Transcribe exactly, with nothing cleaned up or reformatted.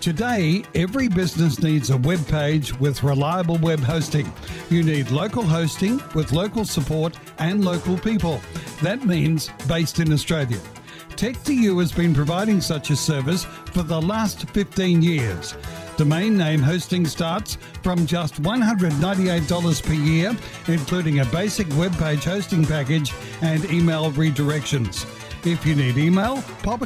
Today, every business needs a web page with reliable web hosting. You need local hosting with local support and local people. That means based in Australia. tech two u has been providing such a service for the last fifteen years. Domain name hosting starts from just one hundred ninety-eight dollars per year, including a basic web page hosting package and email redirections. If you need email, pop a